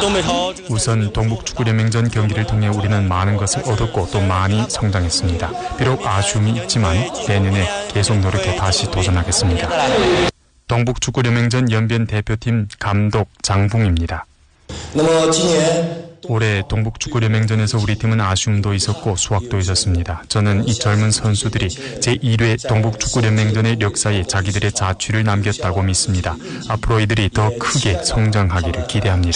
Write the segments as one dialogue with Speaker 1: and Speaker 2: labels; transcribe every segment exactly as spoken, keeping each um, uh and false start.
Speaker 1: 우선 동북축구연맹전 경기를 통해 우리는 많은 것을 얻었고 또 많이 성장했습니다. 비록 아쉬움이 있지만 내년에 계속 노력해 다시 도전하겠습니다. 동북축구연맹전 연변 대표팀 감독 장붕입니다. 올해 동북축구연맹전에서 우리 팀은 아쉬움도 있었고 수확도 있었습니다. 저는 이 젊은 선수들이 제일 회 동북축구연맹전의 역사에 자기들의 자취를 남겼다고 믿습니다. 앞으로 이들이 더 크게 성장하기를 기대합니다.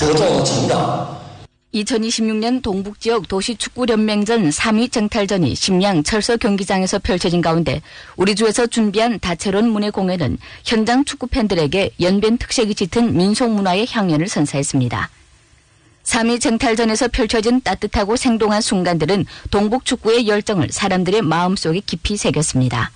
Speaker 2: 이천이십육 년 동북지역 도시축구연맹전 삼 위 쟁탈전이 심양 철서 경기장에서 펼쳐진 가운데 우리 주에서 준비한 다채로운 문예 공연은 현장 축구 팬들에게 연변 특색이 짙은 민속문화의 향연을 선사했습니다. 삼 위 쟁탈전에서 펼쳐진 따뜻하고 생동한 순간들은 동북축구의 열정을 사람들의 마음속에 깊이 새겼습니다.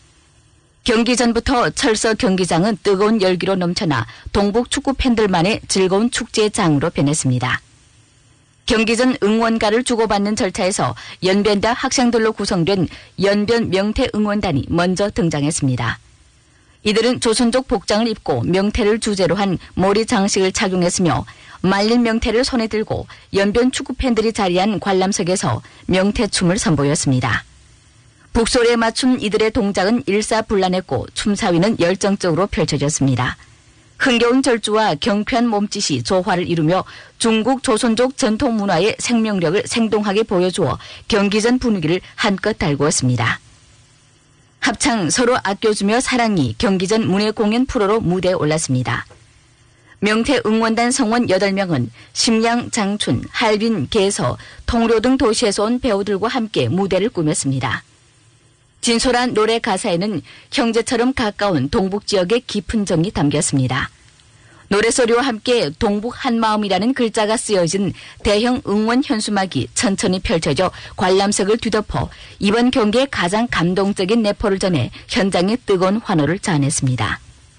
Speaker 2: 경기 전부터 철서 경기장은 뜨거운 열기로 넘쳐나 동북축구 팬들만의 즐거운 축제의 장으로 변했습니다. 경기 전 응원가를 주고받는 절차에서 연변대 학생들로 구성된 연변 명태 응원단이 먼저 등장했습니다. 이들은 조선족 복장을 입고 명태를 주제로 한 머리 장식을 착용했으며 말린 명태를 손에 들고 연변 축구 팬들이 자리한 관람석에서 명태춤을 선보였습니다. 북소리에 맞춘 이들의 동작은 일사불란했고 춤사위는 열정적으로 펼쳐졌습니다. 흥겨운 절주와 경쾌한 몸짓이 조화를 이루며 중국 조선족 전통 문화의 생명력을 생동하게 보여주어 경기 전 분위기를 한껏 달구었습니다. 합창 서로 아껴주며 사랑이 경기 전 문예 공연 프로로 무대에 올랐습니다. 명태 응원단 성원 여덟 명은 심양, 장춘, 할빈, 개서, 통료 등 도시에서 온 배우들과 함께 무대를 꾸몄습니다. 진솔한 노래 가사에는 형제처럼 가까운 동북 지역의 깊은 정이 담겼습니다. 노래소리와 함께 동북 한마음이라는 글자가 쓰여진 대형 응원 현수막이 천천히 펼쳐져 관람석을 뒤덮어 이번 경기의 가장 감동적인 내포를 전해 현장의 뜨거운 환호를 자아냈습니다.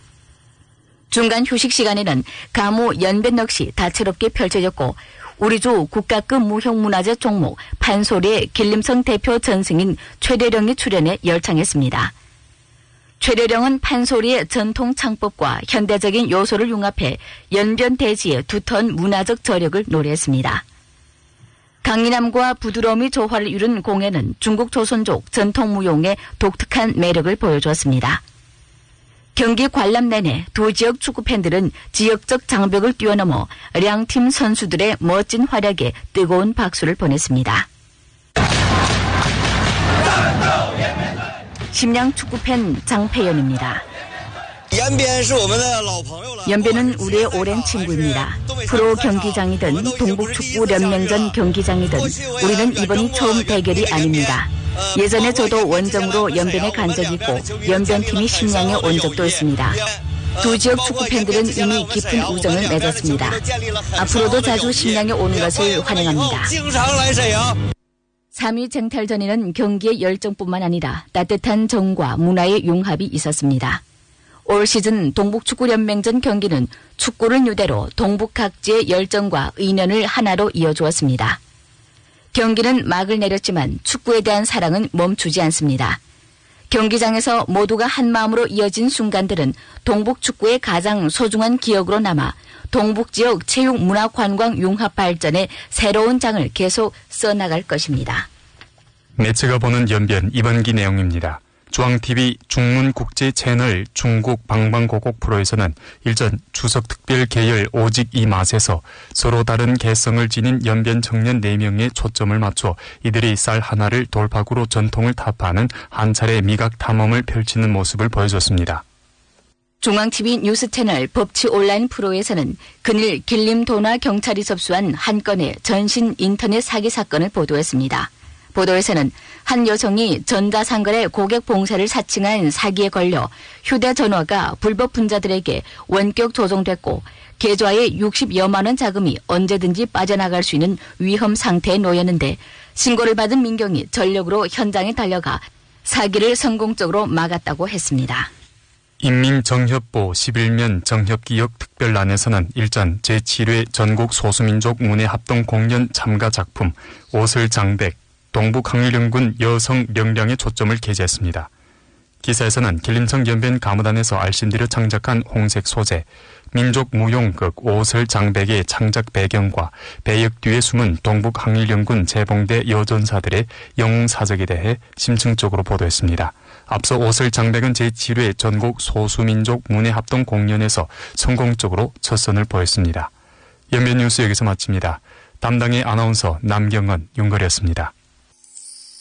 Speaker 2: 중간 휴식 시간에는 가무 연변 넋이 다채롭게 펼쳐졌고 우리주 국가급 무형문화재 종목 판소리의 길림성 대표 전승인 최대령이 출연해 열창했습니다. 최대령은 판소리의 전통 창법과 현대적인 요소를 융합해 연변 대지의 두터운 문화적 저력을 노래했습니다. 강인함과 부드러움이 조화를 이룬 공연은 중국 조선족 전통 무용의 독특한 매력을 보여주었습니다. 경기 관람 내내 두 지역 축구 팬들은 지역적 장벽을 뛰어넘어 양팀 선수들의 멋진 활약에 뜨거운 박수를 보냈습니다. 심양 축구팬 장패연입니다. 연변은 우리의 오랜 친구입니다. 프로 경기장이든 동북축구연맹전 경기장이든 우리는 이번이 처음 대결이 아닙니다. 예전에 저도 원정으로 연변에 간 적이 있고 연변팀이 심양에 온 적도 있습니다. 두 지역 축구팬들은 이미 깊은 우정을 맺었습니다. 앞으로도 자주 심양에 오는 것을 환영합니다. 삼 위 쟁탈전에는 경기의 열정뿐만 아니라 따뜻한 정과 문화의 융합이 있었습니다. 올 시즌 동북축구연맹전 경기는 축구를 유대로 동북 각지의 열정과 의년을 하나로 이어주었습니다. 경기는 막을 내렸지만 축구에 대한 사랑은 멈추지 않습니다. 경기장에서 모두가 한마음으로 이어진 순간들은 동북축구의 가장 소중한 기억으로 남아 동북지역 체육문화관광 융합 발전에 새로운 장을 계속 써나갈 것입니다.
Speaker 1: 매체가 보는 연변 이번기 내용입니다. 중앙티비 중문국제 채널 중국 방방곡곡 프로에서는 일전 추석 특별 계열 오직 이 맛에서 서로 다른 개성을 지닌 연변 청년 네 명에 초점을 맞춰 이들이 쌀 하나를 돌파구로 전통을 타파하는 한 차례 미각 탐험을 펼치는 모습을 보여줬습니다.
Speaker 2: 중앙티비 뉴스 채널 법치 온라인 프로에서는 근일 길림도나 경찰이 접수한 한 건의 전신 인터넷 사기 사건을 보도했습니다. 보도에서는 한 여성이 전자상거래 고객 봉사를 사칭한 사기에 걸려 휴대전화가 불법 분자들에게 원격 조종됐고 계좌에 육십여만 원 자금이 언제든지 빠져나갈 수 있는 위험 상태에 놓였는데 신고를 받은 민경이 전력으로 현장에 달려가 사기를 성공적으로 막았다고 했습니다.
Speaker 1: 인민정협보 십일 면 정협기억 특별란에서는 일전 제칠 회 전국 소수민족 문예합동 공연 참가 작품 오슬장백 동북항일연군 여성 명량에 초점을 게재했습니다. 기사에서는 길림성 연변 가무단에서 알심들여 창작한 홍색 소재, 민족무용극 오설장백의 창작 배경과 배역 뒤에 숨은 동북항일연군 재봉대 여전사들의 영웅사적에 대해 심층적으로 보도했습니다. 앞서 오설장백은 제칠 회 전국 소수민족 문예합동 공연에서 성공적으로 첫 선을 보였습니다. 연변 뉴스 여기서 마칩니다. 담당의 아나운서 남경은 윤걸이었습니다.